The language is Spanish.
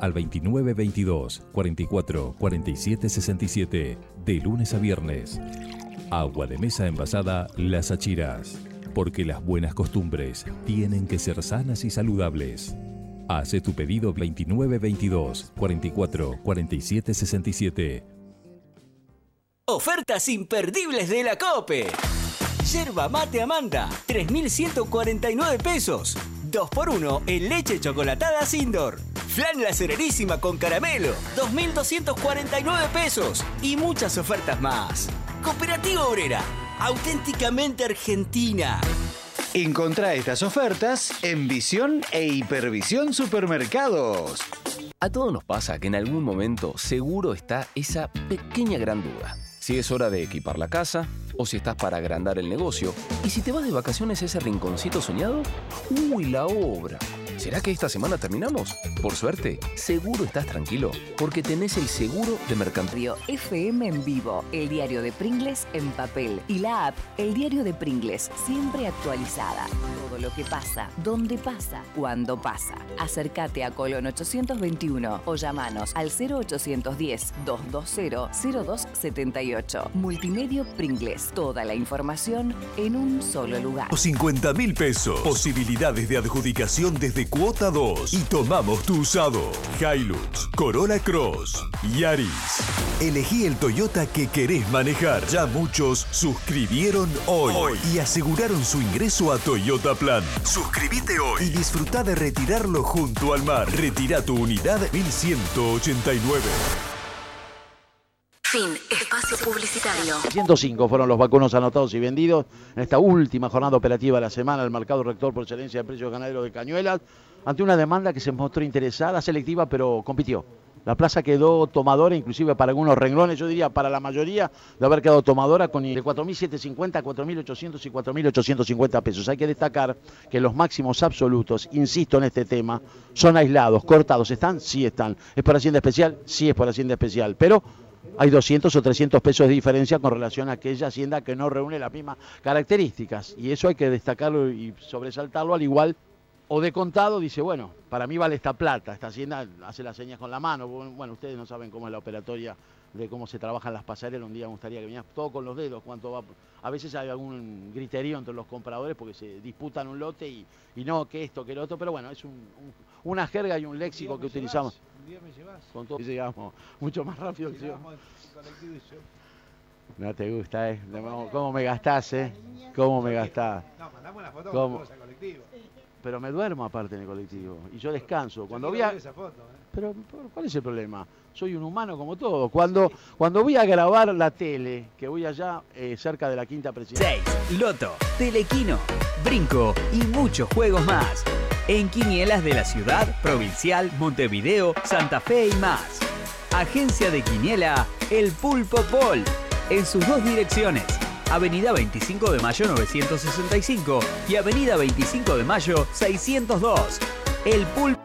al 2922 44 47 67 de lunes a viernes. Agua de mesa envasada Las Achiras, porque las buenas costumbres tienen que ser sanas y saludables. Hace tu pedido 2922 44 47 67. Ofertas imperdibles de la COPE. Yerba mate Amanda, 3.149 pesos. 2x1 en leche chocolatada Sindor. Flan La Serenísima con caramelo, 2.249 pesos. Y muchas ofertas más. Cooperativa Obrera, auténticamente argentina. Encontrá estas ofertas en Visión e Hipervisión Supermercados. A todos nos pasa que en algún momento seguro está esa pequeña gran duda. Si es hora de equipar la casa o si estás para agrandar el negocio. Y si te vas de vacaciones a ese rinconcito soñado, ¡uy, la obra! ¿Será que esta semana terminamos? Por suerte, seguro estás tranquilo, porque tenés el seguro de Mercantil. FM en vivo, el diario de Pringles en papel y la app El Diario de Pringles, siempre actualizada. Todo lo que pasa, dónde pasa, cuándo pasa. Acércate a Colón 821 o llamanos al 0810-220-0278. Multimedio Pringles, toda la información en un solo lugar. 50.000 pesos. Posibilidades de adjudicación desde cuota 2 y tomamos tu usado. Hilux, Corolla Cross, Yaris. Elegí el Toyota que querés manejar. Ya muchos suscribieron hoy y aseguraron su ingreso a Toyota Plan. Suscríbete hoy y disfruta de retirarlo junto al mar. Retira tu unidad 1189. Fin. Espacio publicitario. 105 fueron los vacunos anotados y vendidos en esta última jornada operativa de la semana del mercado rector por excelencia de precios ganaderos de Cañuelas, ante una demanda que se mostró interesada, selectiva, pero compitió. La plaza quedó tomadora, inclusive para algunos renglones, yo diría para la mayoría, de haber quedado tomadora con de 4.750, 4.800 y 4.850 pesos. Hay que destacar que los máximos absolutos, insisto en este tema, son aislados, cortados. ¿Están? Sí están. ¿Es por Hacienda Especial? Sí es por Hacienda Especial, pero hay 200 o 300 pesos de diferencia con relación a aquella hacienda que no reúne las mismas características. Y eso hay que destacarlo y sobresaltarlo, al igual o de contado, dice, bueno, para mí vale esta plata, esta hacienda hace las señas con la mano. Bueno, ustedes no saben cómo es la operatoria de cómo se trabajan las pasarelas. Un día me gustaría que vinieras todo con los dedos, cuánto va. A veces hay algún griterío entre los compradores porque se disputan un lote y no, que esto, que lo otro, pero bueno, es una jerga y un léxico que utilizamos. Un día me llevas. Con todo llegamos mucho más rápido. Llegamos colectivo y yo. No te gusta, ¿eh? ¿Cómo me gastás, ¿Cómo me gastás? No, mandame una foto ¿Cómo? con al colectivo. Pero me duermo aparte en el colectivo y yo descanso. Cuando voy a esa foto, Pero ¿cuál es el problema? Soy un humano como todo. Cuando voy a grabar la tele, que voy allá cerca de la Quinta Presidencia. 6. Loto, Telequino, Brinco y muchos juegos más. En Quinielas de la ciudad, provincial, Montevideo, Santa Fe y más. Agencia de Quiniela, El Pulpo Pol. En sus dos direcciones. Avenida 25 de Mayo 965 y Avenida 25 de Mayo 602. El Pulpo